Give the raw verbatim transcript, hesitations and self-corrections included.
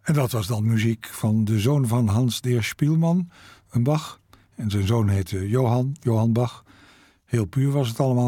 En dat was dan muziek van de zoon van Hans der Spielman, een Bach. En zijn zoon heette Johan, Johan Bach. Heel puur was het allemaal